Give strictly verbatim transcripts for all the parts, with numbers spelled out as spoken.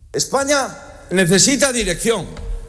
España necesita dirección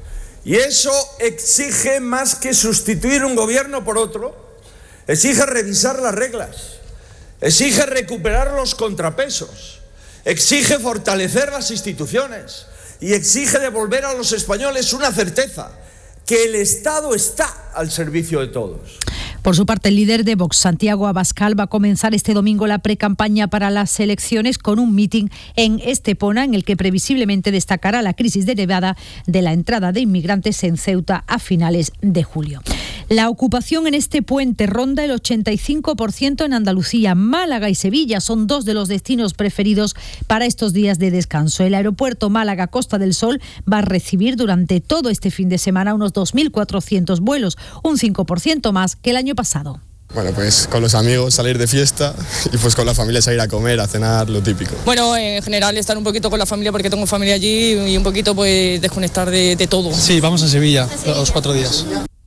y eso exige más que sustituir un gobierno por otro, exige revisar las reglas, exige recuperar los contrapesos, exige fortalecer las instituciones y exige devolver a los españoles una certeza, que el Estado está al servicio de todos. Por su parte, el líder de Vox, Santiago Abascal, va a comenzar este domingo la precampaña para las elecciones con un mitin en Estepona, en el que previsiblemente destacará la crisis derivada de la entrada de inmigrantes en Ceuta a finales de julio. La ocupación en este puente ronda el ochenta y cinco por ciento en Andalucía. Málaga y Sevilla son dos de los destinos preferidos para estos días de descanso. El aeropuerto Málaga-Costa del Sol va a recibir durante todo este fin de semana unos dos mil cuatrocientos vuelos, un cinco por ciento más que el año pasado. Bueno, pues con los amigos salir de fiesta y pues con la familia salir a comer, a cenar, lo típico. Bueno, en general estar un poquito con la familia porque tengo familia allí y un poquito pues desconectar de, de todo. Sí, vamos a Sevilla los cuatro días.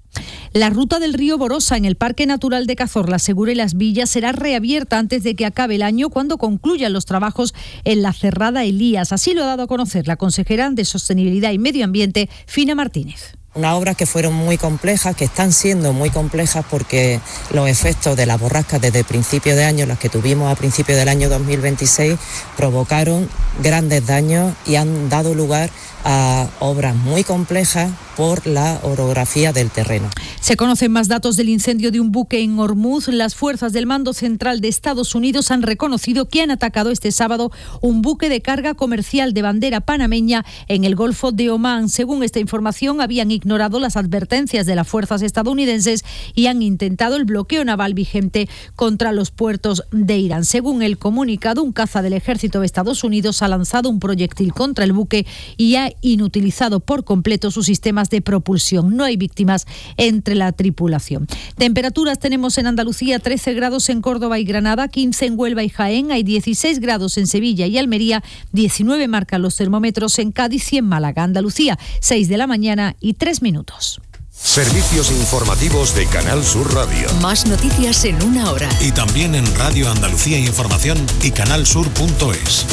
La ruta del río Borosa en el Parque Natural de Cazorla, Segura y Las Villas será reabierta antes de que acabe el año, cuando concluyan los trabajos en la cerrada Elías. Así lo ha dado a conocer la consejera de Sostenibilidad y Medio Ambiente, Fina Martínez. Unas obras que fueron muy complejas, que están siendo muy complejas porque los efectos de las borrascas desde el principio de año, las que tuvimos a principios del año dos mil veintiséis, provocaron grandes daños y han dado lugar a obras muy complejas por la orografía del terreno. Se conocen más datos del incendio de un buque en Hormuz. Las fuerzas del Mando Central de Estados Unidos han reconocido que han atacado este sábado un buque de carga comercial de bandera panameña en el Golfo de Omán. Según esta información, habían ignorado las advertencias de las fuerzas estadounidenses y han intentado el bloqueo naval vigente contra los puertos de Irán. Según el comunicado, un caza del ejército de Estados Unidos ha lanzado un proyectil contra el buque y ha inutilizado por completo sus sistemas de propulsión. No hay víctimas entre la tripulación. Temperaturas tenemos en Andalucía: trece grados en Córdoba y Granada, quince en Huelva y Jaén, hay dieciséis grados en Sevilla y Almería, diecinueve marcan los termómetros en Cádiz y en Málaga. Andalucía, seis de la mañana y tres minutos. Servicios informativos de Canal Sur Radio. Más noticias en una hora. Y también en Radio Andalucía Información y canal sur punto es.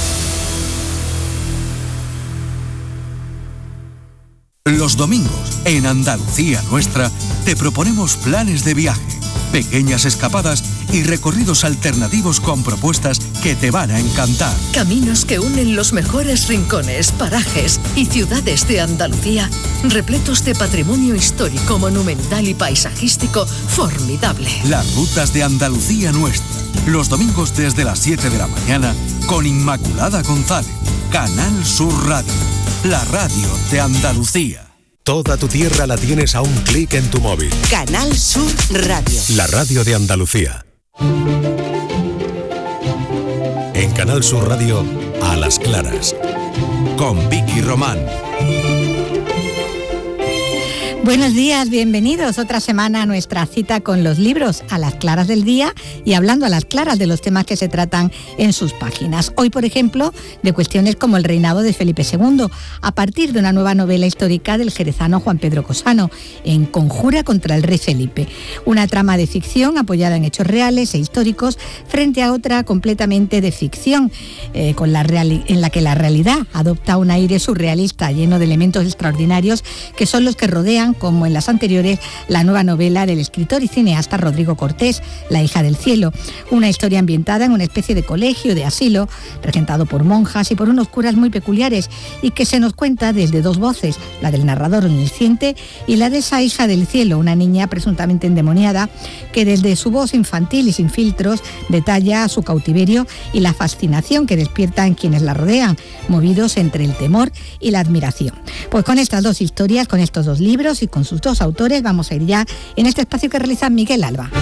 Los domingos, en Andalucía Nuestra, te proponemos planes de viaje, pequeñas escapadas y recorridos alternativos con propuestas que te van a encantar. Caminos que unen los mejores rincones, parajes y ciudades de Andalucía, repletos de patrimonio histórico, monumental y paisajístico formidable. Las rutas de Andalucía Nuestra, los domingos desde las siete de la mañana, con Inmaculada González, Canal Sur Radio. La radio de Andalucía. Toda tu tierra la tienes a un clic en tu móvil. Canal Sur Radio. La radio de Andalucía. En Canal Sur Radio, A las Claras, con Vicky Román. Buenos días, bienvenidos otra semana a nuestra cita con los libros, a las claras del día y hablando a las claras de los temas que se tratan en sus páginas. Hoy, por ejemplo, de cuestiones como el reinado de Felipe segundo, a partir de una nueva novela histórica del jerezano Juan Pedro Cosano, en Conjura contra el rey Felipe. Una trama de ficción apoyada en hechos reales e históricos frente a otra completamente de ficción, eh, con la reali- en la que la realidad adopta un aire surrealista lleno de elementos extraordinarios que son los que rodean, como en las anteriores, la nueva novela del escritor y cineasta Rodrigo Cortés, La hija del cielo, una historia ambientada en una especie de colegio de asilo, regentado por monjas y por unos curas muy peculiares, y que se nos cuenta desde dos voces, la del narrador omnisciente y la de esa hija del cielo, una niña presuntamente endemoniada, que desde su voz infantil y sin filtros detalla su cautiverio y la fascinación que despierta en quienes la rodean, movidos entre el temor y la admiración. Pues con estas dos historias, con estos dos libros y con sus dos autores vamos a ir ya en este espacio que realiza Miguel Alba.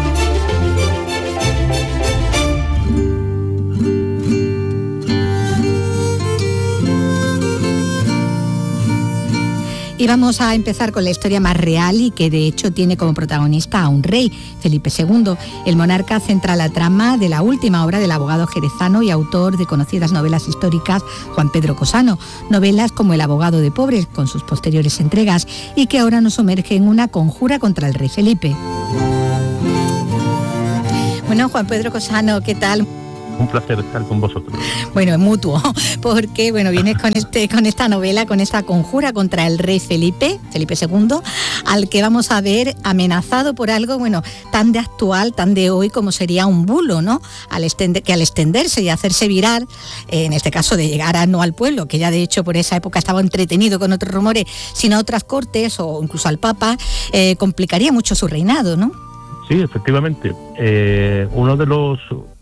Y vamos a empezar con la historia más real y que de hecho tiene como protagonista a un rey, Felipe segundo. El monarca centra la trama de la última obra del abogado jerezano y autor de conocidas novelas históricas Juan Pedro Cosano, novelas como El abogado de pobres, con sus posteriores entregas, y que ahora nos sumerge en una conjura contra el rey Felipe. Bueno, Juan Pedro Cosano, ¿qué tal? Un placer estar con vosotros. Bueno, es mutuo, porque bueno, vienes con este, con esta novela, con esta conjura contra el rey Felipe, Felipe segundo, al que vamos a ver amenazado por algo, bueno, tan de actual, tan de hoy como sería un bulo, ¿no? Al extender, que al extenderse y hacerse viral, eh, en este caso de llegar a, no al pueblo, que ya de hecho por esa época estaba entretenido con otros rumores, sino a otras cortes o incluso al Papa, eh, complicaría mucho su reinado, ¿no? Sí, efectivamente. Eh, uno de los...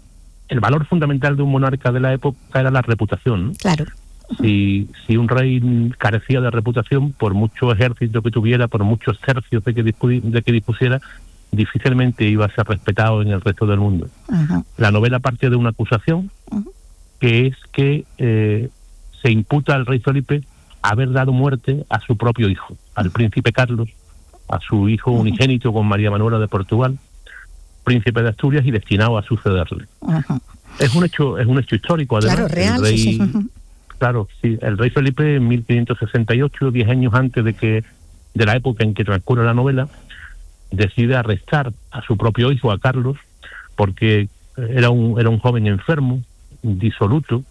El valor fundamental de un monarca de la época era la reputación, ¿no? Claro. Si, si un rey carecía de reputación, por mucho ejército que tuviera, por muchos tercios de que, dispu- de que dispusiera, difícilmente iba a ser respetado en el resto del mundo. Uh-huh. La novela parte de una acusación, uh-huh. que es que eh, se imputa al rey Felipe haber dado muerte a su propio hijo, al príncipe Carlos, a su hijo uh-huh. unigénito con María Manuela de Portugal, príncipe de Asturias y destinado a sucederle. Uh-huh. Es un hecho, es un hecho histórico, además. Claro, real, el rey, sí, sí. Uh-huh. Claro, sí, el rey Felipe en mil quinientos sesenta y ocho, diez años antes de que de la época en que transcurre la novela, decide arrestar a su propio hijo, a Carlos, porque era un era un joven enfermo, disoluto,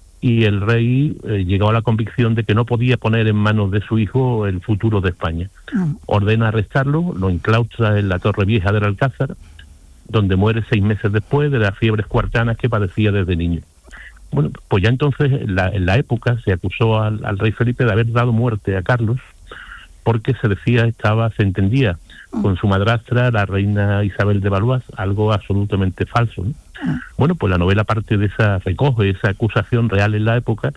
y el rey eh, llegó a la convicción de que no podía poner en manos de su hijo el futuro de España. Uh-huh. Ordena arrestarlo, lo enclaustra en la Torre Vieja del Alcázar, donde muere seis meses después de las fiebres cuartanas que padecía desde niño. Bueno, pues ya entonces en la, en la época se acusó al, al rey Felipe de haber dado muerte a Carlos, porque se decía, estaba, se entendía con su madrastra, la reina Isabel de Valois, algo absolutamente falso, ¿no? Bueno, pues la novela parte de esa, recoge esa acusación real en la época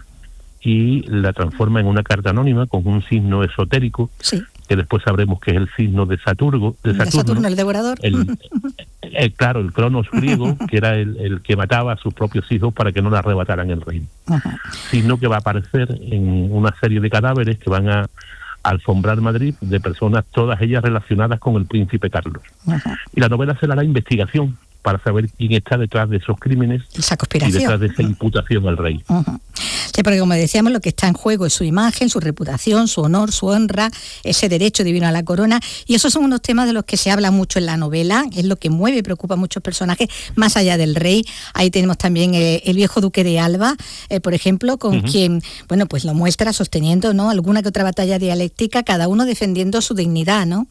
y la transforma en una carta anónima con un signo esotérico, sí. que después sabremos que es el signo de Saturno, de Saturno, de Saturno el devorador. El, el, claro, el Cronos griego, que era el, el que mataba a sus propios hijos para que no le arrebataran el reino. Ajá. Signo que va a aparecer en una serie de cadáveres que van a alfombrar Madrid, de personas, todas ellas relacionadas con el príncipe Carlos. Ajá. Y la novela se le hará investigación para saber quién está detrás de esos crímenes, esa conspiración, y detrás de esa imputación al rey. Uh-huh. Sí, porque como decíamos, lo que está en juego es su imagen, su reputación, su honor, su honra, ese derecho divino a la corona, y esos son unos temas de los que se habla mucho en la novela, es lo que mueve y preocupa a muchos personajes, más allá del rey. Ahí tenemos también eh, el viejo duque de Alba, eh, por ejemplo, con uh-huh. quien, bueno, pues lo muestra sosteniendo, ¿no?, alguna que otra batalla dialéctica, cada uno defendiendo su dignidad, ¿no?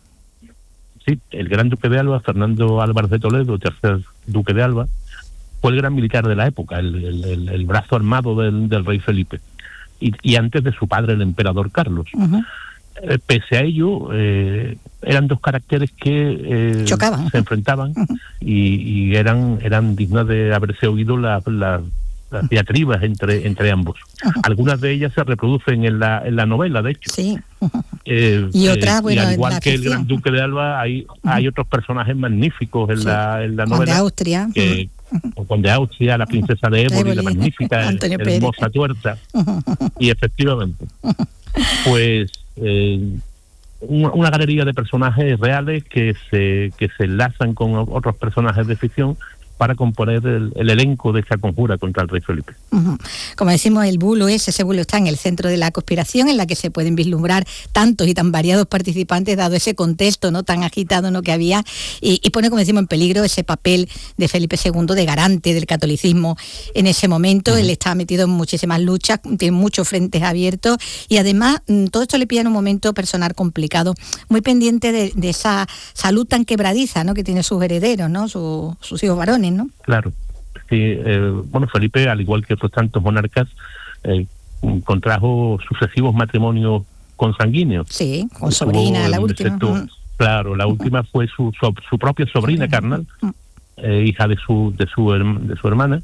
Sí, el gran duque de Alba, Fernando Álvarez de Toledo, tercer duque de Alba, fue el gran militar de la época, el, el, el brazo armado del, del rey Felipe, y, y antes de su padre, el emperador Carlos. Uh-huh. Eh, pese a ello, eh, eran dos caracteres que eh, chocaban, se enfrentaban, uh-huh. y, y eran eran dignas de haberse oído la, la, las diatribas entre entre ambos. Uh-huh. Algunas de ellas se reproducen en la en la novela, de hecho. Sí. Uh-huh. Eh, y otras, eh, bueno, y al igual que ficción. El gran duque de Alba, hay uh-huh. hay otros personajes magníficos en sí. la en la novela. Juan de Austria. Que, uh-huh. Juan de Austria, la princesa de Éboli, la magnífica, hermosa tuerta. Uh-huh. Y efectivamente, uh-huh. pues eh, una, una galería de personajes reales que se que se enlazan con otros personajes de ficción para componer el, el elenco de esta conjura contra el rey Felipe. Uh-huh. Como decimos, el bulo es, ese bulo está en el centro de la conspiración, en la que se pueden vislumbrar tantos y tan variados participantes, dado ese contexto no tan agitado no que había, y, y pone, como decimos, en peligro ese papel de Felipe segundo de garante del catolicismo en ese momento. Uh-huh. Él está metido en muchísimas luchas, tiene muchos frentes abiertos, y además todo esto le pilla en un momento personal complicado, muy pendiente de, de esa salud tan quebradiza, ¿no?, que tiene sus herederos, ¿no?, Su, sus hijos varones, ¿no? Claro. Sí, eh, bueno, Felipe, al igual que otros tantos monarcas, eh, contrajo sucesivos matrimonios consanguíneos. Sí, con sobrina, la última. Excepto, claro, la última fue su su, su propia sobrina carnal, eh, hija de su de su de su hermana,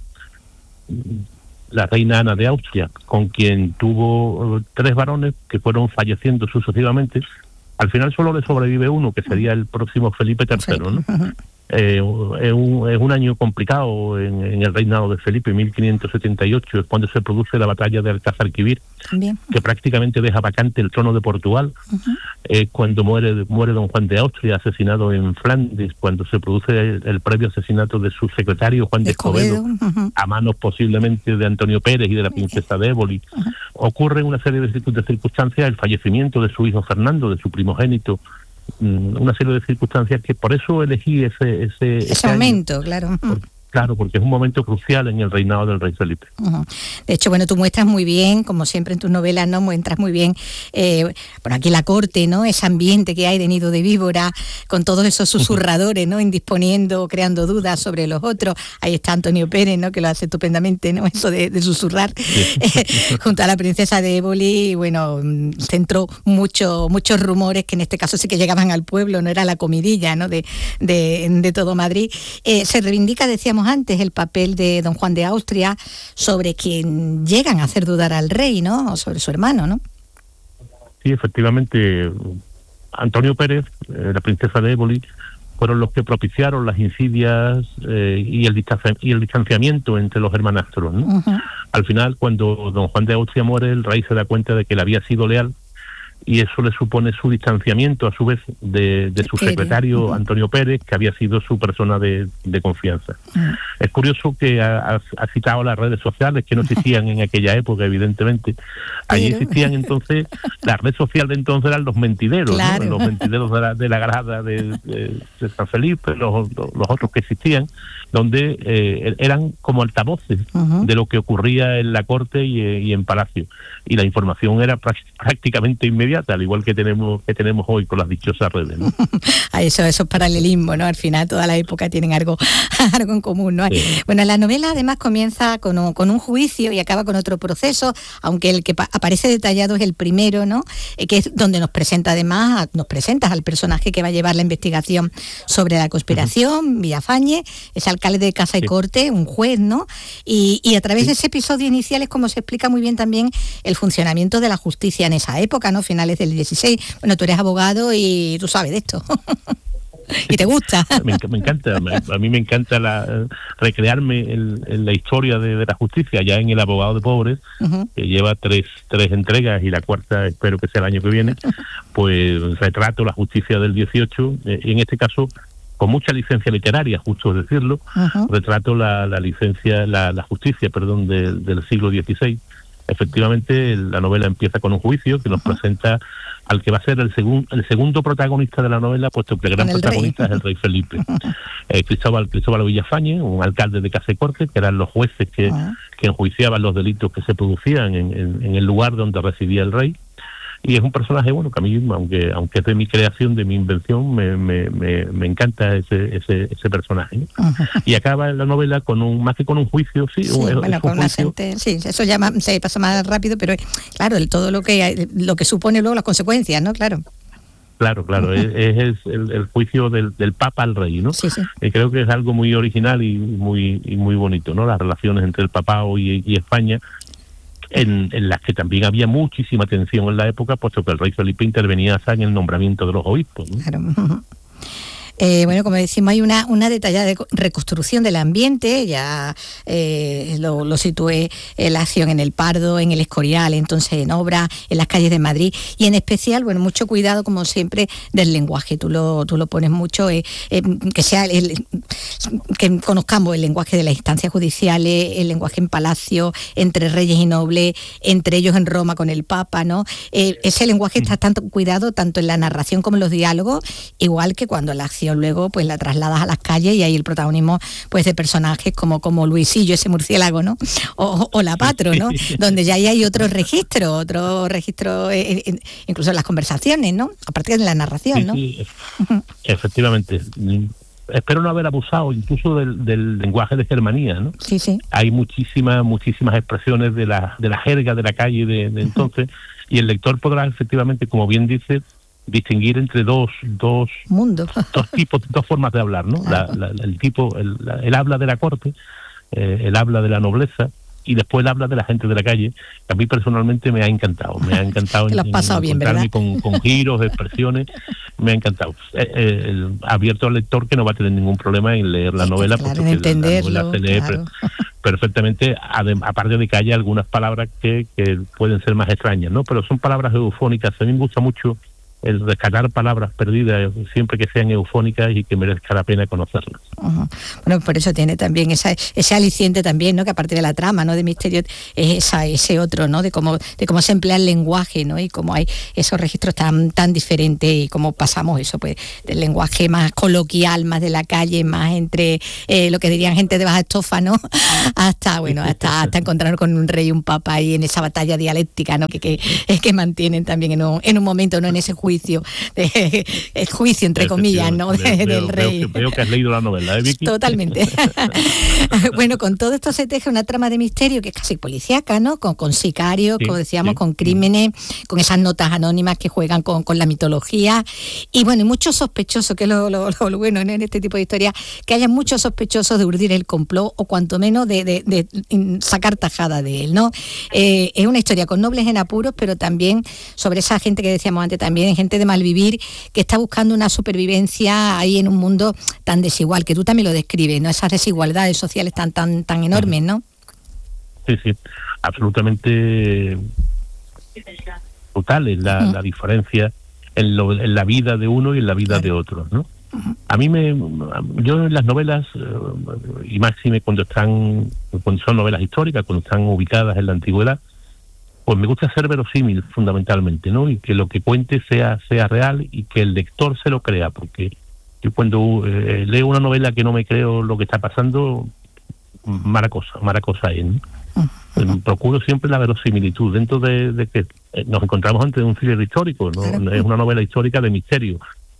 la reina Ana de Austria, con quien tuvo uh, tres varones que fueron falleciendo sucesivamente. Al final solo le sobrevive uno, que sería el próximo Felipe tercero, ¿no? Uh-huh. Eh, es, un, es un año complicado en, en el reinado de Felipe. Mil quinientos setenta y ocho es cuando se produce la batalla de Alcázar-Quibir, que prácticamente deja vacante el trono de Portugal. Uh-huh. Eh, cuando muere muere don Juan de Austria, asesinado en Flandes, cuando se produce el, el previo asesinato de su secretario Juan de Escobedo, uh-huh. a manos posiblemente de Antonio Pérez y de la princesa de Éboli. Uh-huh. Ocurre una serie de, de circunstancias, el fallecimiento de su hijo Fernando, de su primogénito, una serie de circunstancias que por eso elegí ese ese, ese, ese momento, año. Claro. Por, Claro, porque es un momento crucial en el reinado del rey Felipe. Uh-huh. De hecho, bueno, tú muestras muy bien, como siempre en tus novelas, ¿no? Muestras muy bien, eh, bueno, aquí la corte, ¿no? Ese ambiente que hay de nido de víbora, con todos esos susurradores, ¿no? Indisponiendo, creando dudas sobre los otros. Ahí está Antonio Pérez, ¿no? Que lo hace estupendamente, ¿no? Eso de, de susurrar. Sí. Junto a la princesa de Éboli, bueno, centró mucho, muchos rumores que en este caso sí que llegaban al pueblo, no era la comidilla, ¿no? De, de, de todo Madrid. Eh, se reivindica, decíamos antes, el papel de don Juan de Austria, sobre quien llegan a hacer dudar al rey, ¿no? O sobre su hermano, ¿no? Sí, efectivamente, Antonio Pérez, eh, la princesa de Éboli, fueron los que propiciaron las insidias eh, y, el distancia, y el distanciamiento entre los hermanastros, ¿no? Uh-huh. Al final, cuando don Juan de Austria muere, el rey se da cuenta de que él había sido leal, y eso le supone su distanciamiento, a su vez, de, de su secretario, uh-huh. Antonio Pérez, que había sido su persona de, de confianza. Uh-huh. Es curioso que ha, ha citado las redes sociales, que no existían en aquella época, evidentemente. Allí Pero... existían entonces, la red social de entonces eran los mentideros, claro. ¿no? Los mentideros de la, de la grada de, de, de San Felipe, los, los, los otros que existían, donde eh, eran como altavoces uh-huh. de lo que ocurría en la corte y, y en Palacio. Y la información era prácticamente inmediata, al igual que tenemos que tenemos hoy con las dichosas redes, ¿no? A eso, esos paralelismos, ¿no? Al final toda la época tienen algo, algo en común, ¿no? Sí. Bueno, la novela además comienza con un, con un juicio y acaba con otro proceso, aunque el que pa- aparece detallado es el primero, ¿no? Eh, que es donde nos presenta además, nos presentas al personaje que va a llevar la investigación sobre la conspiración, uh-huh. Villafañe, es alcalde de Casa y sí. Corte, un juez, ¿no? Y, y a través sí. de ese episodio inicial es como se explica muy bien también el funcionamiento de la justicia en esa época, ¿no? Finales del dieciséis. Bueno, tú eres abogado y tú sabes de esto. ¿Y te gusta? me, me encanta, me, a mí me encanta la, recrearme en, en la historia de, de la justicia, ya en El abogado de pobres, uh-huh. que lleva tres, tres entregas y la cuarta espero que sea el año que viene, pues retrato la justicia del dieciocho, eh, en este caso con mucha licencia literaria, justo decirlo, uh-huh. retrato la, la licencia, la, la justicia, perdón, de, del siglo dieciséis. Efectivamente, la novela empieza con un juicio que nos uh-huh. presenta al que va a ser el, segun, el segundo protagonista de la novela, puesto que el gran el protagonista rey. es el rey Felipe. eh, Cristóbal, Cristóbal Villafañe, un alcalde de Casa y Corte, que eran los jueces que, uh-huh. que enjuiciaban los delitos que se producían en, en, en el lugar donde residía el rey. Y es un personaje, bueno, que a mí, aunque aunque es de mi creación, de mi invención, me me, me, me encanta ese ese ese personaje, ¿no? Uh-huh. Y acaba la novela con un, más que con un juicio, sí, sí un, bueno, un con una juicio. sentencia, sí, eso ya más, se pasa más rápido, pero claro, el, todo lo que lo que supone luego las consecuencias, ¿no? Claro. Claro, claro, uh-huh. es, es el, el juicio del, del Papa al rey, ¿no? Sí, sí. Eh, creo que es algo muy original y muy y muy bonito, ¿no? Las relaciones entre el papado y, y España. En, en las que también había muchísima tensión en la época, puesto que el rey Felipe intervenía hasta en el nombramiento de los obispos, ¿no? Claro. Eh, bueno, como decimos, hay una, una detallada de reconstrucción del ambiente, ya eh, lo, lo situé en la acción en el Pardo, en el Escorial, entonces en Obra, en las calles de Madrid, y en especial, bueno, mucho cuidado, como siempre, del lenguaje, tú lo, tú lo pones mucho, eh, eh, que sea el, que conozcamos el lenguaje de las instancias judiciales, el lenguaje en palacio, entre reyes y nobles, entre ellos en Roma con el Papa, ¿no? Eh, ese lenguaje está tanto cuidado, tanto en la narración como en los diálogos, igual que cuando la acción luego pues la trasladas a las calles y ahí el protagonismo pues de personajes como como Luisillo, ese murciélago, ¿no? O, o la Patro, ¿no? Donde ya ahí hay otro registro, otro registro eh, eh, incluso en las conversaciones, ¿no? A partir de la narración, ¿no? Sí, sí. Efectivamente. Espero no haber abusado incluso del, del lenguaje de germanía, ¿no? Sí, sí. Hay muchísimas, muchísimas expresiones de la de la jerga de la calle de, de entonces, uh-huh. y el lector podrá efectivamente, como bien dice, distinguir entre dos dos mundos, dos tipos, dos formas de hablar, ¿no? Claro. La, la, el tipo, el, la, el habla de la corte, eh, el habla de la nobleza, y después el habla de la gente de la calle, que a mí personalmente me ha encantado, me ha encantado en, en encontrarme con, con giros, expresiones, me ha encantado. Eh, eh, el, abierto al lector que no va a tener ningún problema en leer la novela, claro, porque en entenderlo, la novela se lee claro. perfectamente, aparte de que haya algunas palabras que, que pueden ser más extrañas, ¿no? Pero son palabras eufónicas. A mí me gusta mucho el rescatar palabras perdidas siempre que sean eufónicas y que merezca la pena conocerlas. Uh-huh. Bueno, por eso tiene también esa, ese aliciente también, ¿no? Que aparte de la trama, ¿no? De misterio, es esa, ese otro, ¿no? De cómo, de cómo se emplea el lenguaje, ¿no? Y cómo hay esos registros tan, tan diferentes y cómo pasamos eso, pues, del lenguaje más coloquial, más de la calle, más entre eh, lo que dirían gente de baja estofa, ¿no? Hasta, bueno, hasta, hasta encontrarnos con un rey y un papa ahí en esa batalla dialéctica, ¿no? Que, que, que mantienen también en un, en un momento, ¿no? En ese juicio, de, el juicio, entre comillas, ¿no? De, veo, del rey. Veo que, veo que has leído la novela, ¿eh, Vicky? Totalmente. Bueno, con todo esto se teje una trama de misterio que es casi policíaca, ¿no? Con, con sicarios, sí, como decíamos, sí. con crímenes, con esas notas anónimas que juegan con, con la mitología. Y bueno, y muchos sospechosos, que es lo, lo, lo bueno, ¿no? En este tipo de historias, que haya muchos sospechosos de urdir el complot o cuanto menos de, de, de sacar tajada de él, ¿no? Eh, es una historia con nobles en apuros, pero también sobre esa gente que decíamos antes, también gente de malvivir, que está buscando una supervivencia ahí en un mundo tan desigual, que tú también lo describes, ¿no? Esas desigualdades sociales tan tan tan enormes, ¿no? Sí, sí, absolutamente brutal es la, uh-huh. la diferencia en, lo, en la vida de uno y en la vida claro. de otro, ¿no? Uh-huh. A mí me, yo en las novelas, y máxime cuando están, cuando son novelas históricas, cuando están ubicadas en la antigüedad, pues me gusta ser verosímil fundamentalmente, ¿no? Y que lo que cuente sea sea real y que el lector se lo crea, porque yo cuando eh, leo una novela que no me creo lo que está pasando, mala cosa, mala cosa es, ¿no? Uh-huh. Procuro siempre la verosimilitud dentro de, de que nos encontramos ante un thriller histórico, ¿no? Claro. Es una novela histórica de misterio,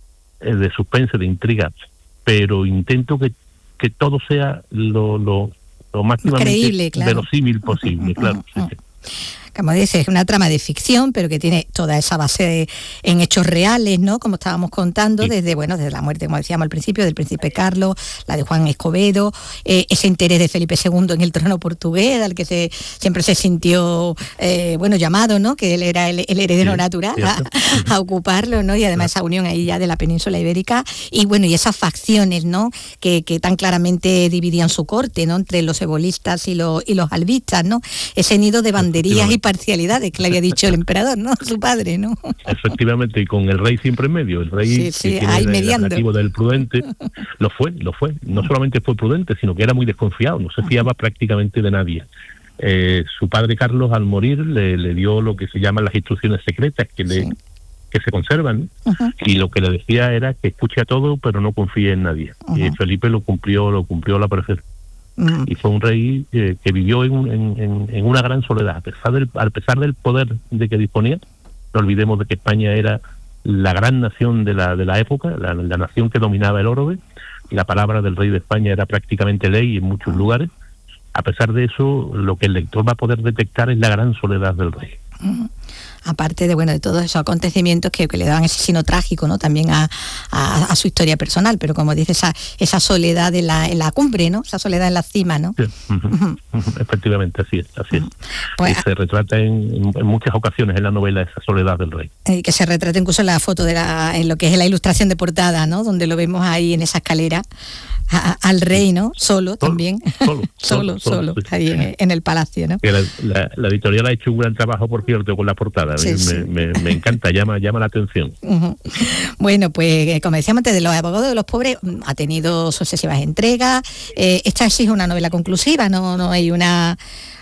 de suspense, de intriga, pero intento que, que todo sea lo, lo, lo máximamente creíble, claro. verosímil posible, uh-huh. claro. Uh-huh. Sí, sí. Como dices, es una trama de ficción, pero que tiene toda esa base de, en hechos reales, ¿no? Como estábamos contando, sí. desde bueno desde la muerte, como decíamos al principio, del príncipe Carlos, la de Juan Escobedo, eh, ese interés de Felipe segundo en el trono portugués, al que se siempre se sintió, eh, bueno, llamado, ¿no? Que él era el, el heredero sí, natural a, a ocuparlo, ¿no? Y además esa unión ahí ya de la península ibérica, y bueno, y esas facciones, ¿no? Que, que tan claramente dividían su corte, ¿no? Entre los ebolistas y los, y los albistas, ¿no? Ese nido de banderías y parcialidades que le había dicho el emperador, ¿no? Su padre, ¿no? Efectivamente, y con el rey siempre en medio, el rey sí, sí, que tiene ahí el mediando. atractivo del prudente, lo fue, lo fue. No solamente fue prudente, sino que era muy desconfiado, no se fiaba prácticamente de nadie. Eh, su padre Carlos, al morir, le, le dio lo que se llaman las instrucciones secretas que le sí. que se conservan, uh-huh. y lo que le decía era que escuche a todo, pero no confíe en nadie. Uh-huh. Y Felipe lo cumplió, lo cumplió a la perfección. Uh-huh. Y fue un rey eh, que vivió en, en, en una gran soledad, a pesar del, a pesar del poder de que disponía. No olvidemos de que España era la gran nación de la de la época, la, la nación que dominaba el orbe, y la palabra del rey de España era prácticamente ley en muchos lugares. A pesar de eso, lo que el lector va a poder detectar es la gran soledad del rey. Uh-huh. Aparte de bueno de todos esos acontecimientos que, que le daban ese sino trágico, ¿no? También a, a, a su historia personal, pero como dice, esa esa soledad en la, en la cumbre, ¿no? Esa soledad en la cima, ¿no? Sí. Uh-huh. Uh-huh. Efectivamente, así es, así es. Pues, y se retrata en, en muchas ocasiones en la novela esa soledad del rey. Y que se retrata incluso en la foto de la, en lo que es la ilustración de portada, ¿no? Donde lo vemos ahí en esa escalera, a, al rey, ¿no? Solo, solo también. Solo, solo, solo, solo sí. Ahí en, en el palacio, ¿no? Que la, la, la editorial ha hecho un gran trabajo, por cierto, con la portada. Sí, me, sí. Me, me encanta, llama llama la atención. Uh-huh. Bueno, pues como decíamos antes, de Los abogados de los pobres ha tenido sucesivas entregas. Eh, esta sí es una novela conclusiva, no no hay una...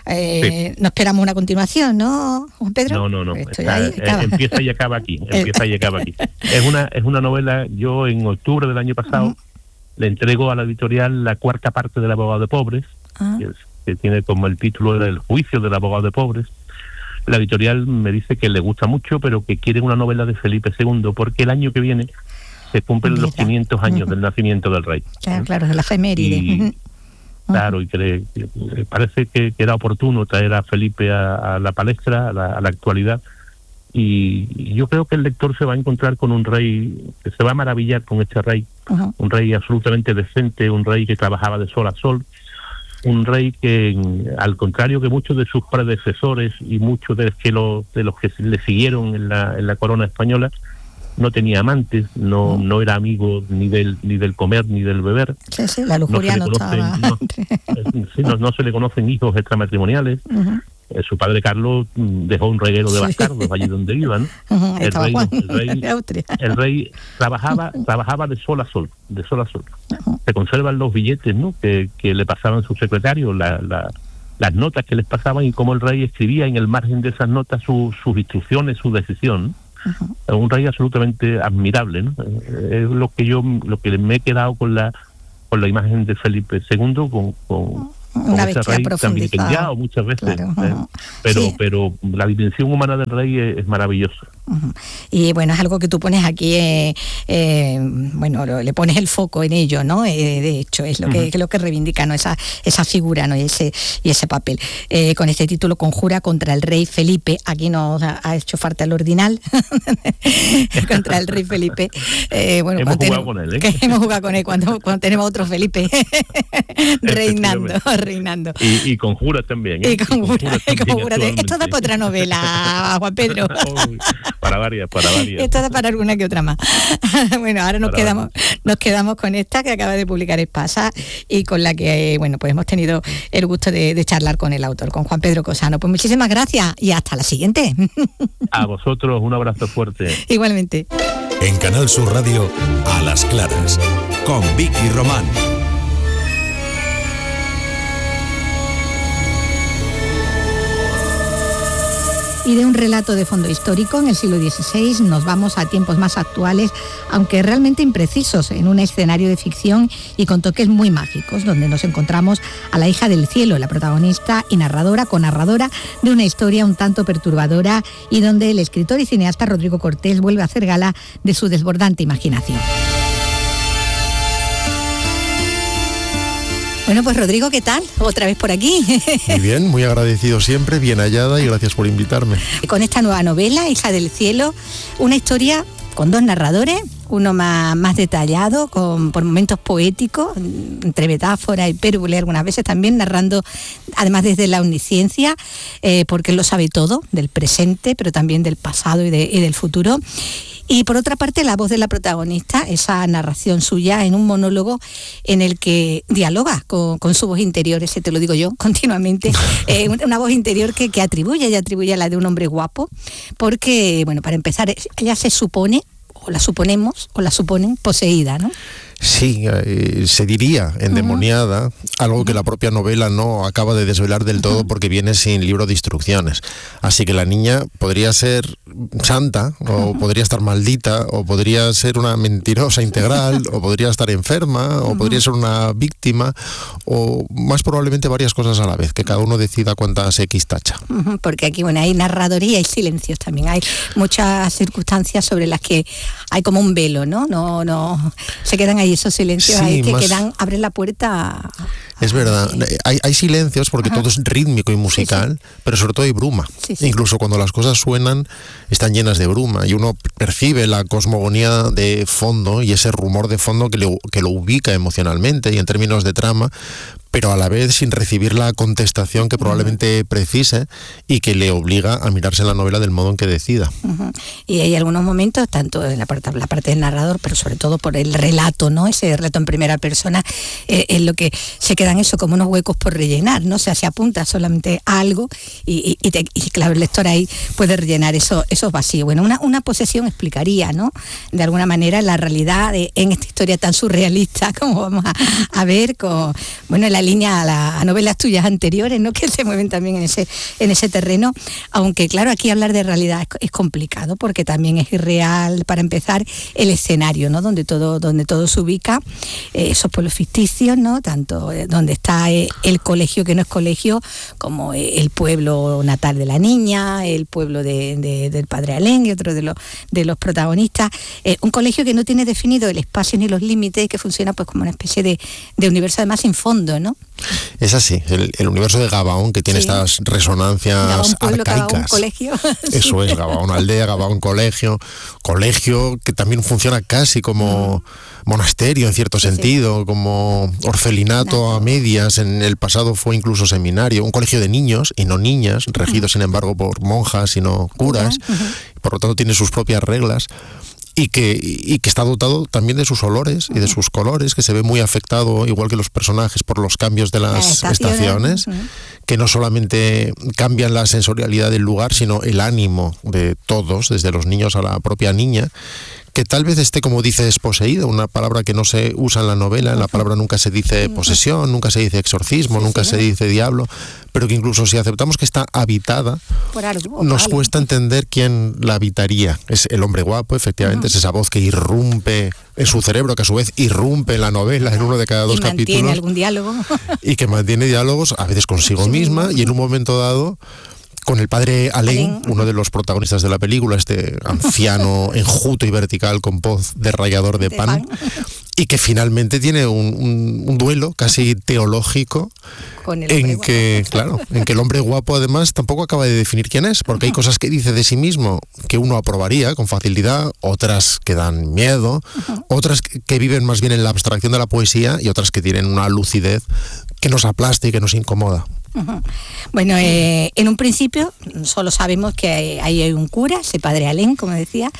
Eh, sí. No esperamos una continuación, ¿no, Juan Pedro? No, no, no. Está, eh, empieza y acaba aquí. Empieza y acaba aquí. Es una es una novela. Yo en octubre del año pasado uh-huh. le entrego a la editorial la cuarta parte del abogado de pobres, uh-huh. que, es, que tiene como el título El juicio del abogado de pobres. La editorial me dice que le gusta mucho, pero que quiere una novela de Felipe segundo, porque el año que viene se cumplen Mira. los quinientos años uh-huh. del nacimiento del rey. Claro, claro, es la efeméride. Y, uh-huh. Claro, y que, que parece que, que era oportuno traer a Felipe a, a la palestra, a la, a la actualidad, y, y yo creo que el lector se va a encontrar con un rey, que se va a maravillar con este rey, uh-huh. un rey absolutamente decente, un rey que trabajaba de sol a sol, un rey que, al contrario que muchos de sus predecesores y muchos de los que, lo, de los que le siguieron en la, en la corona española, no tenía amantes, no uh-huh. no era amigo ni del ni del comer ni del beber. Sí, sí, la lujuria no, no estaba. No, sí, no, no se le conocen hijos extramatrimoniales. Uh-huh. eh, su padre Carlos dejó un reguero de bastardos allí donde iban. Uh-huh, el, rey, el, rey, de Austria. el rey trabajaba trabajaba de sol a sol, de sol a sol. Uh-huh. Se conservan los billetes, ¿no?, que, que le pasaban sus secretarios, la, la, las notas que les pasaban y cómo el rey escribía en el margen de esas notas su, sus instrucciones, su decisión. Uh-huh. Un rey absolutamente admirable, ¿no? Es lo que yo, lo que me he quedado con la con la imagen de Felipe segundo, con, con, con ese rey tan vilipendiado muchas veces, claro. ¿eh? pero sí. pero la dimensión humana del rey es, es maravillosa. Uh-huh. Y bueno, es algo que tú pones aquí, eh, eh, bueno, lo, le pones el foco en ello, ¿no? Eh, de hecho, es lo que, uh-huh. es lo que reivindica, ¿no?, esa esa figura, ¿no?, y ese y ese papel. Eh, con este título, Conjura contra el rey Felipe. Aquí nos ha, ha hecho falta el ordinal contra el rey Felipe. Eh, bueno, hemos jugado tenemos, con él, ¿eh? Que hemos jugado con él cuando, cuando tenemos otro Felipe reinando, reinando. Y, y Conjura también, ¿eh? Y Conjura, y conjura también. Esto da para otra novela, Juan Pedro. Para varias, para varias. Esto da para alguna que otra más. Bueno, ahora nos para quedamos varias. nos quedamos con esta que acaba de publicar Espasa y con la que, bueno, pues hemos tenido el gusto de, de charlar con el autor, con Juan Pedro Cosano. Pues muchísimas gracias y hasta la siguiente. A vosotros, un abrazo fuerte. Igualmente. En Canal Sur Radio, A las Claras, con Vicky Román. Y de un relato de fondo histórico en el siglo dieciséis nos vamos a tiempos más actuales, aunque realmente imprecisos, en un escenario de ficción y con toques muy mágicos, donde nos encontramos a la hija del cielo, la protagonista y narradora, conarradora de una historia un tanto perturbadora y donde el escritor y cineasta Rodrigo Cortés vuelve a hacer gala de su desbordante imaginación. Bueno, pues Rodrigo, ¿qué tal? Otra vez por aquí. Muy bien, muy agradecido siempre, bien hallada y gracias por invitarme. Con esta nueva novela, Hija del Cielo, una historia con dos narradores, uno más, más detallado, con, por momentos poéticos, entre metáfora y hipérbole, algunas veces también narrando, además desde la omnisciencia, eh, porque él lo sabe todo, del presente, pero también del pasado y, de, y del futuro. Y por otra parte, la voz de la protagonista, esa narración suya en un monólogo en el que dialoga con, con su voz interior, ese te lo digo yo continuamente, eh, una voz interior que, que atribuye, ella atribuye a la de un hombre guapo, porque, bueno, para empezar, ella se supone, o la suponemos, o la suponen poseída, ¿no? Sí, eh, se diría endemoniada, uh-huh. algo que la propia novela no acaba de desvelar del todo uh-huh. porque viene sin libro de instrucciones. Así que la niña podría ser santa, o uh-huh. podría estar maldita, o podría ser una mentirosa integral, o podría estar enferma, o uh-huh. podría ser una víctima, o más probablemente varias cosas a la vez, que cada uno decida cuántas X tacha. Uh-huh. Porque aquí, bueno, hay narradoría y hay silencios también, hay muchas circunstancias sobre las que hay como un velo, ¿no? No, no, se quedan ahí esos silencios sí, ahí que más... quedan, abren la puerta. Es verdad, hay, hay silencios porque Ajá. todo es rítmico y musical, sí, sí. pero sobre todo hay bruma. Sí, sí. Incluso cuando las cosas suenan, están llenas de bruma y uno percibe la cosmogonía de fondo y ese rumor de fondo que, le, que lo ubica emocionalmente y en términos de trama, pero a la vez sin recibir la contestación que probablemente uh-huh. precise y que le obliga a mirarse en la novela del modo en que decida. Uh-huh. Y hay algunos momentos, tanto en la parte, la parte del narrador, pero sobre todo por el relato, ¿no? Ese relato en primera persona, eh, en lo que se quedan eso como unos huecos por rellenar, ¿no? O sea, se apunta solamente a algo y, y, y, te, y claro, el lector ahí puede rellenar eso, esos vacíos. Bueno, una, una posesión explicaría, ¿no? De alguna manera la realidad de, en esta historia tan surrealista como vamos a, a ver con, bueno, la línea a, la, a novelas tuyas anteriores, ¿no? Que se mueven también en ese en ese terreno, aunque claro, aquí hablar de realidad es, es complicado porque también es irreal, para empezar, el escenario, ¿no? Donde todo donde todo se ubica, eh, esos pueblos ficticios, ¿no? Tanto eh, donde está eh, el colegio que no es colegio, como eh, el pueblo natal de la niña, el pueblo de, de, del padre Alén y otro de los de los protagonistas, eh, un colegio que no tiene definido el espacio ni los límites, que funciona pues como una especie de, de universo además sin fondo, ¿no? Es así, el, el universo de Gabaón, que tiene sí. estas resonancias Gabaón pueblo, arcaicas. Gabaón colegio. Eso es, Gabaón aldea, Gabaón colegio, colegio que también funciona casi como mm. monasterio en cierto sí, sentido, sí. como orfelinato no. a medias, en el pasado fue incluso seminario, un colegio de niños y no niñas, regido uh-huh. sin embargo por monjas y no curas, uh-huh. por lo tanto tiene sus propias reglas. y que, y que está dotado también de sus olores y de sus colores, que se ve muy afectado, igual que los personajes, por los cambios de las la estaciones, uh-huh. que no solamente cambian la sensorialidad del lugar, sino el ánimo de todos, desde los niños a la propia niña, que tal vez esté, como dices, poseída, una palabra que no se usa en la novela. En la palabra nunca se dice posesión, nunca se dice exorcismo, sí, nunca sí, se ¿no? dice diablo, pero que incluso si aceptamos que está habitada, por algo, nos vale. cuesta entender quién la habitaría. Es el hombre guapo, efectivamente, uh-huh. es esa voz que irrumpe en su cerebro, que a su vez irrumpe en la novela, en uno de cada dos y capítulos. Mantiene algún diálogo. Y que mantiene diálogos, a veces consigo sí, misma, y en un momento dado con el padre Alain, uno de los protagonistas de la película, este anciano enjuto y vertical con voz de rallador de, de pan, pan, y que finalmente tiene un, un, un duelo casi teológico con el en que, claro, en que el hombre guapo además tampoco acaba de definir quién es, porque hay cosas que dice de sí mismo que uno aprobaría con facilidad, otras que dan miedo, otras que viven más bien en la abstracción de la poesía y otras que tienen una lucidez que nos aplasta y que nos incomoda. Uh-huh. Bueno, eh, en un principio solo sabemos que hay, hay un cura, ese padre Alain, como decía,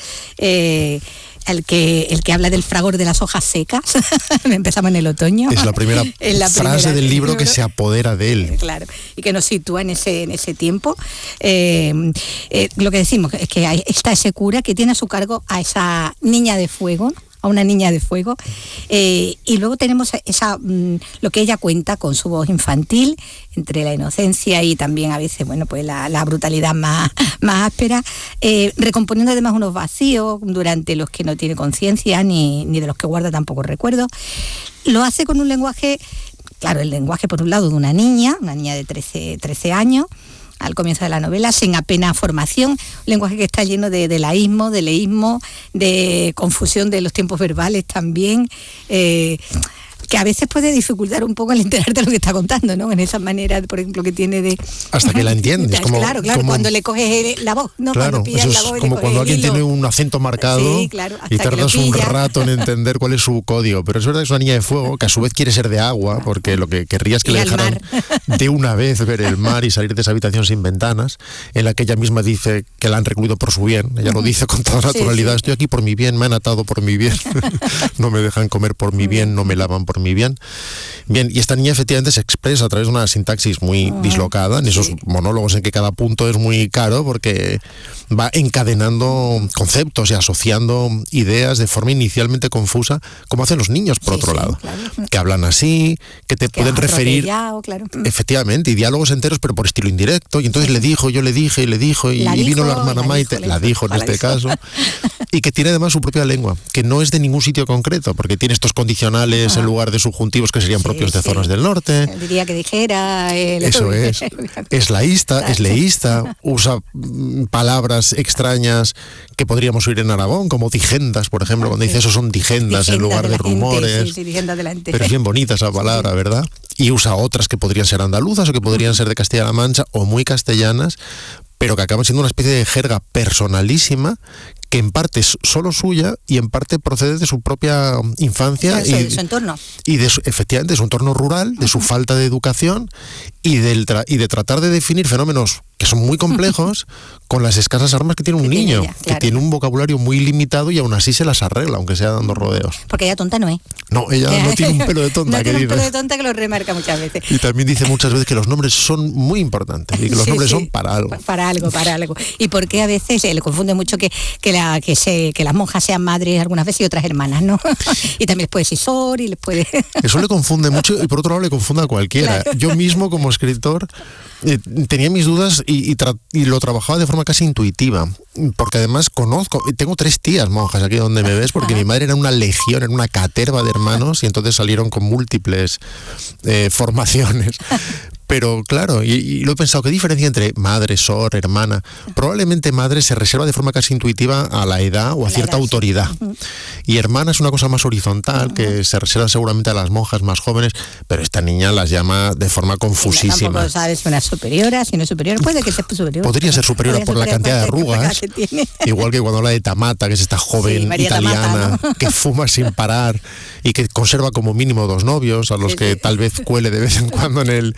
eh, el que el que habla del fragor de las hojas secas. Empezamos en el otoño. Es la primera la frase primera, del libro que se apodera de él. Claro, y que nos sitúa en ese en ese tiempo. Eh, eh, lo que decimos es que hay, está ese cura que tiene a su cargo a esa niña de fuego, a una niña de fuego, eh, y luego tenemos esa mm, lo que ella cuenta con su voz infantil, entre la inocencia y también a veces, bueno, pues la, la brutalidad más, más áspera, eh, recomponiendo además unos vacíos durante los que no tiene conciencia, ni, ni de los que guarda tampoco recuerdo. Lo hace con un lenguaje, claro, el lenguaje por un lado de una niña, una niña de trece años, al comienzo de la novela, sin apenas formación, un lenguaje que está lleno de, de laísmo, de leísmo, de confusión de los tiempos verbales también, eh, que a veces puede dificultar un poco el enterarte de lo que está contando, ¿no? En esa manera, por ejemplo, que tiene de... Hasta que la entiendes. Como, claro, claro, como, cuando le coges la voz, ¿no? Claro, cuando eso es la voz como cuando alguien tiene un acento marcado, sí, claro, y tardas un rato en entender cuál es su código. Pero es verdad que es una niña de fuego, que a su vez quiere ser de agua, porque lo que querría es que y le dejaran de una vez ver el mar y salir de esa habitación sin ventanas, en la que ella misma dice que la han recluido por su bien. Ella lo dice con toda naturalidad. Sí, sí. Estoy aquí por mi bien, me han atado por mi bien, no me dejan comer por mi bien, no me lavan por mi bien. Bien, y esta niña efectivamente se expresa a través de una sintaxis muy uh, dislocada, en esos sí. monólogos en que cada punto es muy caro, porque va encadenando conceptos y asociando ideas de forma inicialmente confusa, como hacen los niños, por sí, otro sí, lado, claro. que hablan así, que te que pueden referir, claro. efectivamente, y diálogos enteros, pero por estilo indirecto, y entonces sí. le dijo, yo le dije, y le dijo, y, y dijo, vino la hermana la Maite, dijo, la dijo en este dijo. caso, y que tiene además su propia lengua, que no es de ningún sitio concreto, porque tiene estos condicionales ah. en lugar de subjuntivos que serían sí, propios de sí. zonas del norte. Diría que dijera... El... Eso es. Es laísta, es leísta, usa palabras extrañas que podríamos oír en Aragón, como digendas, por ejemplo, cuando dice eso son digendas en lugar de, de rumores. Sí, sí, digendas de la gente. Pero es bien bonita esa palabra, ¿verdad? Y usa otras que podrían ser andaluzas o que podrían ser de Castilla-La Mancha o muy castellanas, pero que acaban siendo una especie de jerga personalísima que en parte es solo suya y en parte procede de su propia infancia y de su entorno. Y de su, efectivamente de su entorno rural, de uh-huh. su falta de educación y, del tra- y de tratar de definir fenómenos que son muy complejos con las escasas armas que tiene un que niño, tiene ella, claro. que tiene un vocabulario muy limitado y aún así se las arregla, aunque sea dando rodeos. Porque ella tonta no es. No, ella no tiene un pelo de tonta. No tiene un pelo de tonta que lo remarca muchas veces. Y también dice muchas veces que los nombres son muy importantes y que los sí, nombres sí. son para algo. Para algo, para algo. Y porque a veces se le confunde mucho que, que, la, que, se, que las monjas sean madres algunas veces y otras hermanas, ¿no? Y también les puede decir Sor y les puede... Eso le confunde mucho y por otro lado le confunde a cualquiera. Claro. Yo mismo como escritor eh, tenía mis dudas y, y, tra- y lo trabajaba de forma casi intuitiva, porque además conozco, tengo tres tías monjas aquí donde me ves, porque mi madre era una legión, era una caterva de hermanos y entonces salieron con múltiples eh, formaciones. Pero claro, y, y lo he pensado, ¿qué diferencia entre madre, sor, hermana? Probablemente madre se reserva de forma casi intuitiva a la edad o a cierta autoridad. Uh-huh. Y hermana es una cosa más horizontal, uh-huh. que se reserva seguramente a las monjas más jóvenes, pero esta niña las llama de forma confusísima. Sí, tampoco sabes si una superiora, si no es superior, puede que sea superior. Podría ser superiora por superior la cantidad de arrugas, igual que cuando habla de Tamata, que es esta joven sí, italiana Tamata, ¿no? que fuma sin parar y que conserva como mínimo dos novios, a los sí, que sí. tal vez cuele de vez en cuando en el...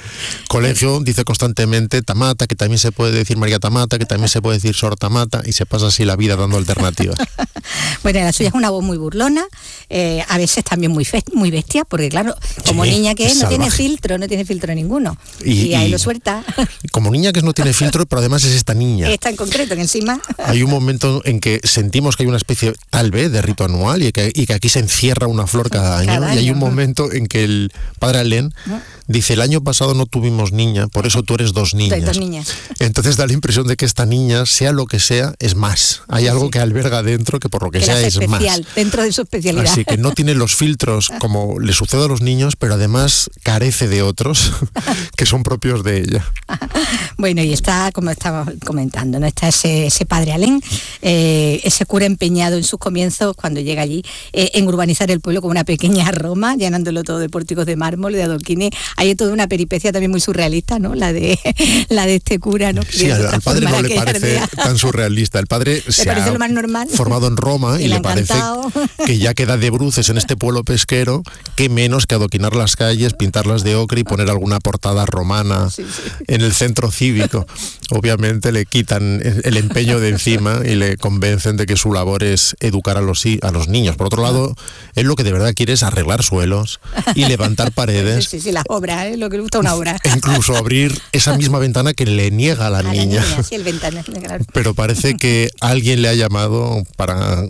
colegio dice constantemente Tamata, que también se puede decir María Tamata, que también se puede decir Sor Tamata, y se pasa así la vida dando alternativas. Bueno, la suya es una voz muy burlona, eh, a veces también muy fe muy bestia, porque claro, como sí, niña que es, no tiene filtro, no tiene filtro ninguno. Y, y ahí y, lo suelta. Como niña que es, no tiene filtro, pero además es esta niña. Esta en concreto, que encima... Hay un momento en que sentimos que hay una especie, tal vez, de rito anual y que, y que aquí se encierra una flor cada año. Cada año. Y hay un momento en que el padre Alén dice, el año pasado no tuvimos niña, por eso tú eres dos niñas. Dos niñas. Entonces da la impresión de que esta niña, sea lo que sea, es más. Hay algo sí. que alberga dentro que por lo que, que sea es especial, más. Dentro de su especialidad. Así que no tiene los filtros como le sucede a los niños, pero además carece de otros que son propios de ella. Bueno, y está, como estaba comentando, ¿no? Está ese, ese padre Alén, eh, ese cura empeñado en sus comienzos, cuando llega allí, eh, en urbanizar el pueblo como una pequeña Roma, llenándolo todo de pórticos de mármol, de adoquines. Hay toda una peripecia también muy surrealista, ¿no? La de la de este cura, ¿no? Sí, al, al padre no le parece ardea. tan surrealista. El padre se parece ha lo más normal. formado en Roma y, y le parece que ya queda de bruces en este pueblo pesquero, que menos que adoquinar las calles, pintarlas de ocre y poner alguna portada romana sí, sí. en el centro cívico. Obviamente le quitan el empeño de encima y le convencen de que su labor es educar a los, a los niños. Por otro lado, él lo que de verdad quiere es arreglar suelos y levantar paredes. Sí, sí, sí, las obras, ¿eh? Lo que le gusta una obra. E incluso abrir esa misma ventana que le niega a la, a niña. la niña. Sí, el ventana, claro. Pero parece que alguien le ha llamado para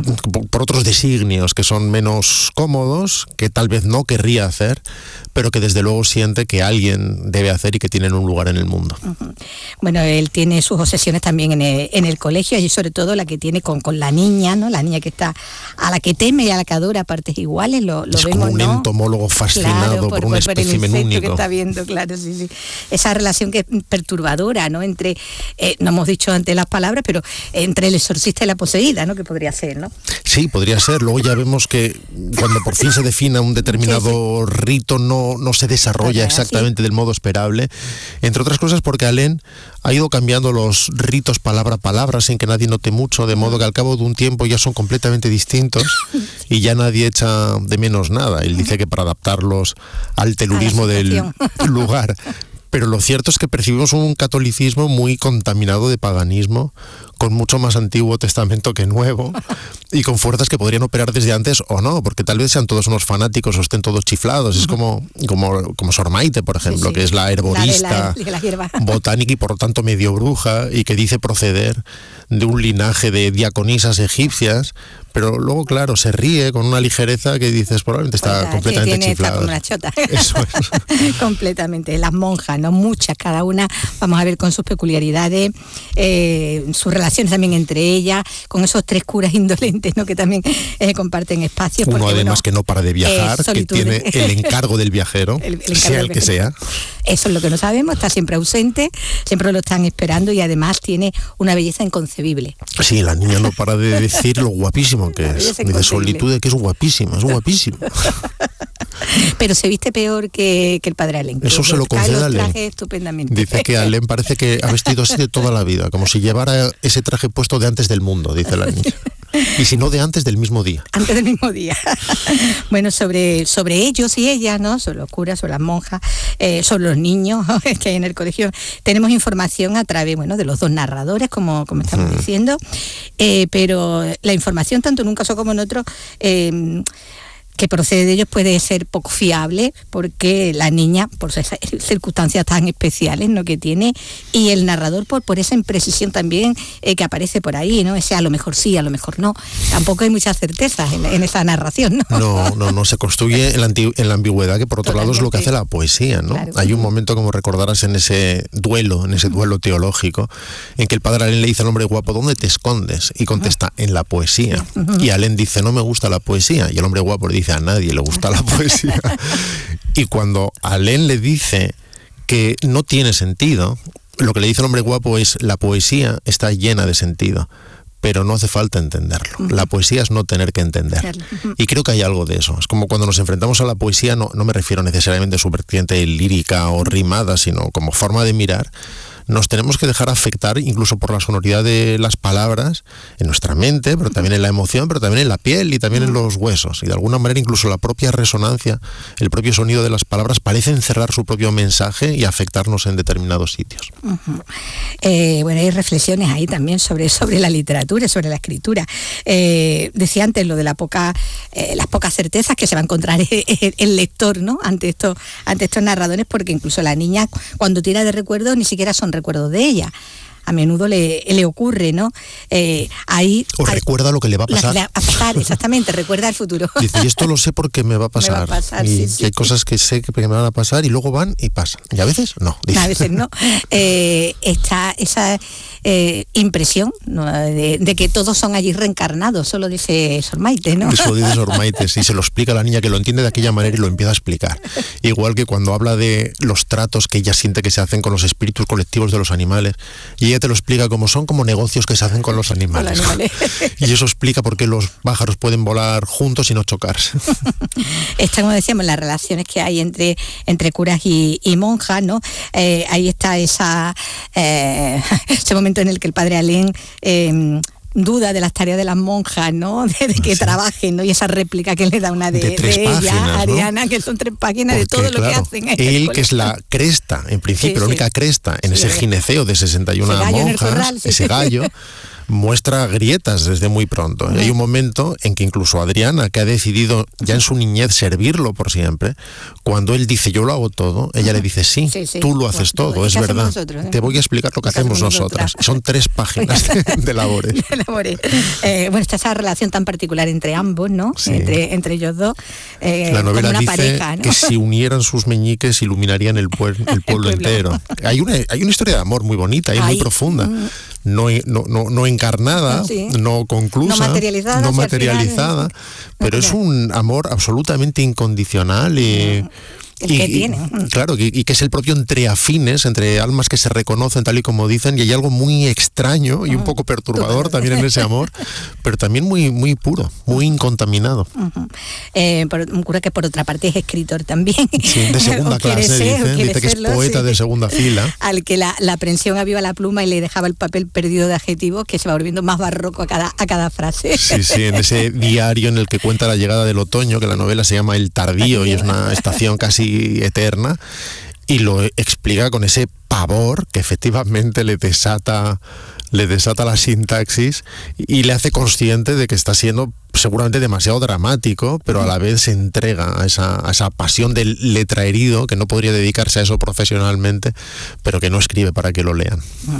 por otros designios que son menos cómodos, que tal vez no querría hacer, pero que desde luego siente que alguien debe hacer y que tienen un lugar en el mundo. Uh-huh. Bueno, él tiene sus obsesiones también en el, en el colegio, y sobre todo la que tiene con, con la niña, ¿no? La niña que está, a la que teme y a la que adora a partes iguales, lo, lo es vemos, como un ¿no? entomólogo fascinado claro, por, por un espécimen único. Que está viendo, claro, sí, sí. Esa relación que es perturbadora, ¿no? Entre, eh, no hemos dicho antes las palabras, pero entre el exorcista y la poseída, ¿no? Que podría ser, ¿no? Sí, podría ser. Luego ya vemos que cuando por fin se defina un determinado sí, sí. rito, no, no se desarrolla exactamente sí. del modo esperable. Entre otras cosas porque Alén ha ido cambiando los ritos palabra a palabra sin que nadie note mucho, de modo que al cabo de un tiempo ya son completamente distintos y ya nadie echa de menos nada. Él dice que para adaptarlos al telurismo del lugar. Pero lo cierto es que percibimos un catolicismo muy contaminado de paganismo, con mucho más Antiguo Testamento que Nuevo, y con fuerzas que podrían operar desde antes o no, porque tal vez sean todos unos fanáticos o estén todos chiflados. Es como, como, como Sor Maite, por ejemplo, sí, sí. que es la herborista, la, la, la botánica y por lo tanto medio bruja, y que dice proceder de un linaje de diaconisas egipcias, pero luego, claro, se ríe con una ligereza que dices, probablemente está pues, completamente tiene, chiflada. Está como una chota. Eso es. Completamente. Las monjas, ¿no? Muchas, cada una, vamos a ver, con sus peculiaridades, eh, sus relaciones también entre ellas, con esos tres curas indolentes, ¿no? Que también eh, comparten espacios. Uno porque, además bueno, que no para de viajar, que tiene el encargo del viajero, el, el encargo sea el que sea. Eso es lo que no sabemos, está siempre ausente, siempre lo están esperando, y además tiene una belleza inconcebible. Sí, la niña no para de decir lo guapísimo que es. Dice Solitude que es guapísima, es guapísima. Pero se viste peor que, que el padre Alén. Eso se lo concede a Alén. Estupendamente. Dice que Alén parece que ha vestido así de toda la vida, como si llevara ese traje puesto de antes del mundo, dice la niña. Y si no, de antes del mismo día. Antes del mismo día. Bueno, sobre, sobre ellos y ellas, ¿no? Sobre los curas, sobre las monjas, eh, sobre los niños que hay en el colegio, tenemos información a través, bueno, de los dos narradores, como, como estamos hmm. diciendo, eh, pero la información, tanto en un caso como en otro, eh, que procede de ellos puede ser poco fiable, porque la niña, por esas circunstancias tan especiales, ¿no? que tiene, y el narrador por, por esa imprecisión también eh, que aparece por ahí, ¿no? Ese a lo mejor sí, a lo mejor no. Tampoco hay muchas certezas en, en esa narración, ¿no? No, no, no, se construye en la, en la ambigüedad, que por otro Totalmente. lado es lo que hace la poesía, ¿no? Claro. Hay un momento, como recordarás, en ese duelo, en ese duelo teológico, en que el padre Alén le dice al hombre guapo, ¿dónde te escondes? Y contesta, en la poesía. Uh-huh. Y Alén dice, no me gusta la poesía. Y el hombre guapo le dice, a nadie le gusta la poesía. Y cuando Alén le dice que no tiene sentido, lo que le dice el hombre guapo es, la poesía está llena de sentido, pero no hace falta entenderlo. Uh-huh. La poesía es no tener que entender. Uh-huh. Y creo que hay algo de eso. Es como cuando nos enfrentamos a la poesía, no, no me refiero necesariamente a su vertiente lírica o rimada, sino como forma de mirar. nos tenemos que dejar afectar incluso por la sonoridad de las palabras en nuestra mente, pero también en la emoción, pero también en la piel y también en los huesos. Y de alguna manera incluso la propia resonancia, el propio sonido de las palabras parece encerrar su propio mensaje y afectarnos en determinados sitios. Uh-huh. Eh, bueno, hay reflexiones ahí también sobre, sobre la literatura, sobre la escritura. Eh, decía antes lo de la poca, eh, las pocas certezas que se va a encontrar el, el lector, ¿no? Ante estos, ante estos narradores, porque incluso la niña cuando tira de recuerdos ni siquiera son recuerdos de ella. A menudo le, le ocurre, ¿no? Eh, ahí, o hay, recuerda lo que le va a pasar. Le va a pasar, exactamente, recuerda el futuro. Dice, y esto lo sé porque me va a pasar. Me va a pasar, y sí, y sí, hay sí. cosas que sé que me van a pasar y luego van y pasan. Y a veces no. Dice. A veces no. Eh, está esa eh, impresión, ¿no? de, de que todos son allí reencarnados, solo dice Sor Maite, ¿no? Eso dice Sor Maite, sí, se lo explica a la niña, que lo entiende de aquella manera y lo empieza a explicar. Igual que cuando habla de los tratos que ella siente que se hacen con los espíritus colectivos de los animales, y ella te lo explica como son como negocios que se hacen con los animales. Con los animales. Y eso explica por qué los pájaros pueden volar juntos y no chocarse. Está, como decíamos, las relaciones que hay entre, entre curas y, y monjas, ¿no? Eh, ahí está esa, eh, ese momento en el que el padre Alén eh, duda de las tareas de las monjas, ¿no? De, de que sí. trabajen, ¿no? Y esa réplica que le da una de, de, tres de páginas, ella, ¿no? Ariana, que son tres páginas Porque, de todo lo claro, que hacen. En él, el que es la cresta, en principio, sí, la única sí. cresta en sí, ese gineceo de sesenta y una ese monjas, corral, sí. ese gallo, muestra grietas desde muy pronto. Uh-huh. Hay un momento en que incluso Adriana, que ha decidido ya en su niñez servirlo por siempre, cuando él dice yo lo hago todo, ella uh-huh. le dice sí, sí, sí. tú lo haces bueno, todo, es verdad. Nosotros, ¿eh? Te voy a explicar lo que hacemos nosotras. nosotras. Son tres páginas de, de labores. De labores. Eh, bueno, está esa relación tan particular entre ambos, ¿no? Sí. Entre, entre ellos dos. Eh, La novela como una dice pareja, ¿no? que si unieran sus meñiques iluminarían el, pueblo, el pueblo el entero. Hay una, hay una historia de amor muy bonita y muy profunda. Mm. No, no, no, no encarnada, sí. no conclusa, no materializada, no materializada final, pero no, es un amor absolutamente incondicional y... El y, que tiene. Y, claro, y, y que es el propio entre afines, entre almas que se reconocen tal y como dicen, y hay algo muy extraño y un poco perturbador también en ese amor, pero también muy muy puro, muy incontaminado. Uh-huh. Eh, por, un cura que por otra parte es escritor también. Sí, de segunda clase, ser, dice, dice que serlo, es poeta sí. de segunda fila. Al que la, la aprensión aviva la pluma y le dejaba el papel perdido de adjetivos, que se va volviendo más barroco a cada, a cada frase. Sí, sí, en ese diario en el que cuenta la llegada del otoño, que la novela se llama El Tardío, y es una estación casi eterna, y lo explica con ese pavor que efectivamente le desata le desata la sintaxis y le hace consciente de que está siendo seguramente demasiado dramático, pero a la vez se entrega a esa, a esa pasión del letraherido que no podría dedicarse a eso profesionalmente, pero que no escribe para que lo lean.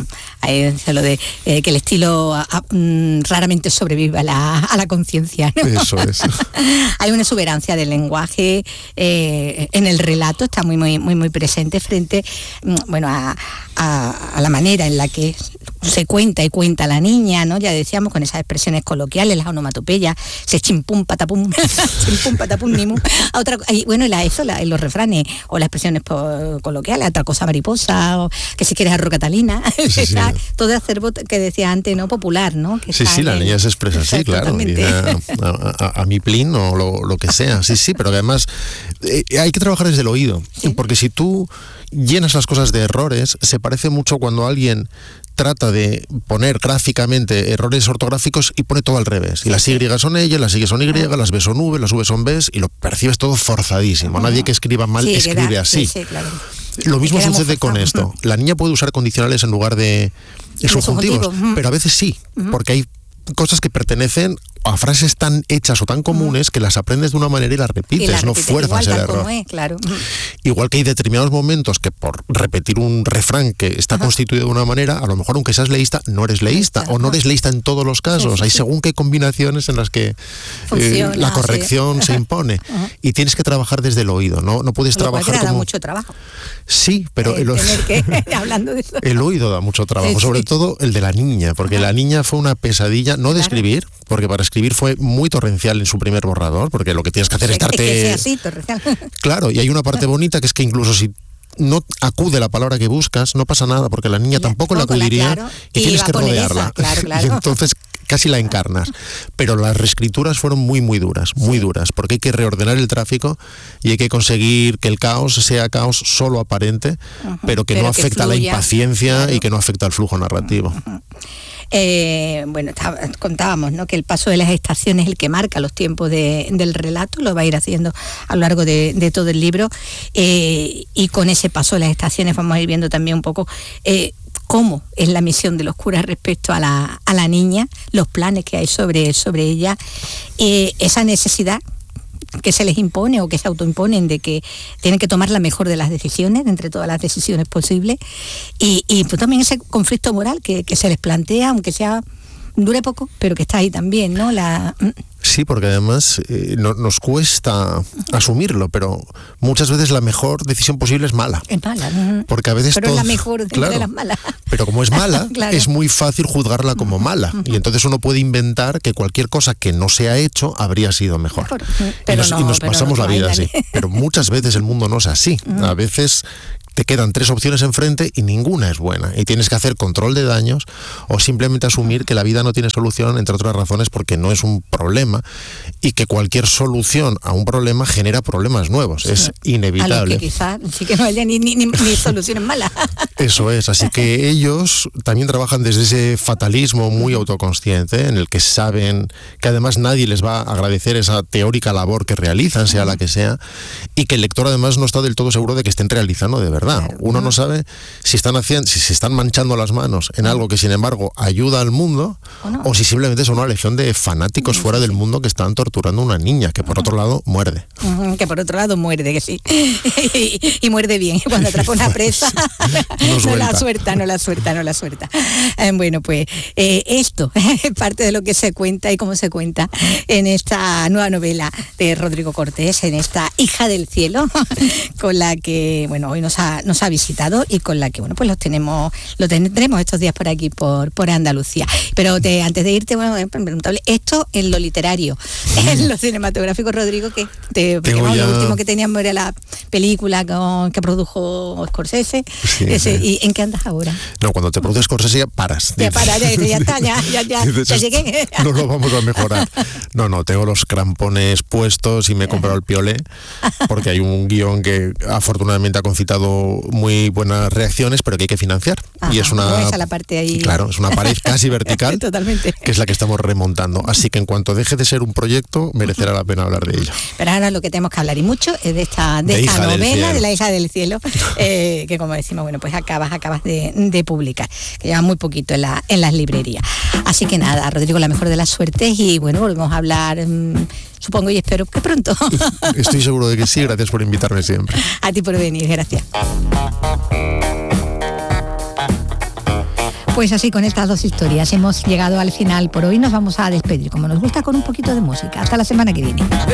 Ahí dice lo de eh, que el estilo a, a, raramente sobrevive a la, a la conciencia, ¿no? Eso es. Hay una exuberancia del lenguaje eh, en el relato, está muy muy muy muy presente frente bueno a, a, a la manera en la que se cuenta y cuenta la niña, ¿no? Ya decíamos, con esas expresiones coloquiales, las onomatopeyas, se chimpum patapum, chimpum patapum nimu. A otra, y bueno, la, eso, la, los refranes o las expresiones coloquiales, otra cosa mariposa, o que si quieres arroz Catalina, sí, sí. Todo el acervo que decía antes, ¿no? Popular, ¿no? Que sí, sí, la niña se expresa así, claro. A, a, a mi plin o lo, lo que sea, sí, sí, pero que además eh, hay que trabajar desde el oído, ¿sí? Porque si tú llenas las cosas de errores, se parece mucho cuando alguien trata de poner gráficamente errores ortográficos y pone todo al revés. Y las Y son Y, las Y son Y, las B son V, las V son B, y lo percibes todo forzadísimo. Nadie que escriba mal sí, escribe queda, así. Sí, sí, claro. Lo mismo sucede con esto. La niña puede usar condicionales en lugar de subjuntivos, subjuntivo. Pero a veces sí, uh-huh. porque hay cosas que pertenecen a frases tan hechas o tan comunes uh-huh. que las aprendes de una manera y las repites, y la no fuerzas el error. Es, claro. Igual que hay determinados momentos que por repetir un refrán que está uh-huh. constituido de una manera, a lo mejor aunque seas leísta, no eres leísta, uh-huh. o no eres leísta en todos los casos. Sí, sí, hay según qué combinaciones en las que Funciona, eh, la corrección sí. se impone. Uh-huh. Y tienes que trabajar desde el oído, ¿no? No puedes lo trabajar como... da como... mucho trabajo. Sí, pero eh, el... que... hablando de eso. El oído da mucho trabajo, sí, sobre sí. todo el de la niña, porque uh-huh. la niña fue una pesadilla, no de claro. escribir, porque para escribir fue muy torrencial en su primer borrador, porque lo que tienes que hacer sí, es darte... Es que sea así, torrencial. Claro, y hay una parte bonita que es que incluso si no acude la palabra que buscas, no pasa nada, porque la niña tampoco, tampoco la acudiría, la, claro. y, y tienes que rodearla. Esa, claro, claro. Y entonces casi la encarnas. Pero las reescrituras fueron muy, muy duras, muy duras, porque hay que reordenar el tráfico y hay que conseguir que el caos sea caos solo aparente, uh-huh, pero que pero no que afecta fluya, a la impaciencia, claro, y que no afecta al flujo narrativo. Uh-huh. Eh, bueno, está, contábamos, ¿no?, que el paso de las estaciones es el que marca los tiempos de, del relato, lo va a ir haciendo a lo largo de, de todo el libro, eh, y con ese paso de las estaciones vamos a ir viendo también un poco eh, cómo es la misión de los curas respecto a la, a la niña, los planes que hay sobre, sobre ella, eh, esa necesidad que se les impone o que se autoimponen de que tienen que tomar la mejor de las decisiones, de entre todas las decisiones posibles, y, y pues también ese conflicto moral que, que se les plantea, aunque sea dure poco, pero que está ahí también, ¿no? La... Sí, porque además eh, no, nos cuesta asumirlo, pero muchas veces la mejor decisión posible es mala. Es mala. Porque a veces pero todo, es la mejor de, claro, de las malas. Pero como es mala, claro, es muy fácil juzgarla como mala. Y entonces uno puede inventar que cualquier cosa que no se ha hecho habría sido mejor. Pero, pero y nos, no, y nos pero pasamos no, la vida no, así. Pero muchas veces el mundo no es así. A veces te quedan tres opciones enfrente y ninguna es buena. Y tienes que hacer control de daños o simplemente asumir que la vida no tiene solución, entre otras razones porque no es un problema, y que cualquier solución a un problema genera problemas nuevos. Sí. Es inevitable. A lo que quizás sí que no haya ni, ni, ni, ni soluciones malas. Eso es. Así que ellos también trabajan desde ese fatalismo muy autoconsciente, en el que saben que además nadie les va a agradecer esa teórica labor que realizan, sea la que sea, y que el lector además no está del todo seguro de que estén realizando de verdad. Claro. Uno no sabe si están haciendo, si se están manchando las manos en algo que sin embargo ayuda al mundo, o, no. o si simplemente son una legión de fanáticos fuera del mundo que están torturando a una niña que por otro lado muerde. Uh-huh, que por otro lado muerde, que sí. y, y muerde bien. Cuando atrapa una presa, no, no la suelta, no la suelta, no la suelta. Eh, bueno, pues eh, esto es parte de lo que se cuenta y cómo se cuenta en esta nueva novela de Rodrigo Cortés, en esta Hija del Cielo, con la que, bueno, hoy nos ha, nos ha visitado y con la que, bueno, pues los tenemos, lo tendremos estos días por aquí, por, por Andalucía. Pero te, antes de irte, bueno, preguntable, esto en lo literario, en lo cinematográfico, Rodrigo, que te, porque no, ya... lo último que teníamos era la película con, que produjo Scorsese. Sí, ese, sí. ¿Y en qué andas ahora? No, cuando te produce Scorsese ya paras. Ya paras, ya, ya está, ya, ya, ya, dices, ya llegué. No lo vamos a mejorar. No, no, tengo los crampones puestos y me he comprado el piolé, porque hay un guión que afortunadamente ha concitado muy buenas reacciones, pero que hay que financiar. Ajá, y es una, esa la parte ahí. Claro, es una pared casi vertical. Totalmente. Que es la que estamos remontando. Así que en cuanto deje de ser un proyecto, merecerá la pena hablar de ello. Pero ahora lo que tenemos que hablar y mucho es de esta, de de esta novela, de la Hija del Cielo, eh, que como decimos, bueno, pues acabas, acabas de, de publicar, que lleva muy poquito en, la, en las librerías. Así que nada, Rodrigo, la mejor de las suertes y bueno, volvemos a hablar, mmm, supongo y espero que pronto. Estoy seguro de que sí, gracias por invitarme siempre. A ti por venir, gracias. Pues así, con estas dos historias hemos llegado al final por hoy. Nos vamos a despedir, como nos gusta, con un poquito de música. Hasta la semana que viene.